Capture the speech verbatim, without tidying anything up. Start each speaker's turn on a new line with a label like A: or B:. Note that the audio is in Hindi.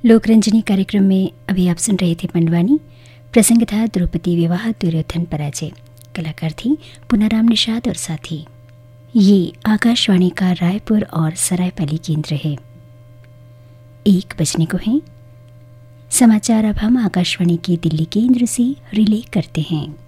A: लोकरंजनी कार्यक्रम में अभी आप सुन रहे थे पंडवानी। प्रसंग था द्रौपदी विवाह दुर्योधन पराजय। कलाकार थी पुनाराम निषाद और साथी। ये आकाशवाणी का रायपुर और सरायपाली केंद्र है। एक बजने को है। समाचार अब हम आकाशवाणी के दिल्ली केंद्र से रिले करते हैं।